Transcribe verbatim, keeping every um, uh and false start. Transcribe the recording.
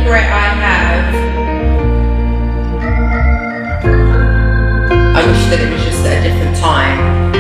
regret I have, I wish that it was just at a different time.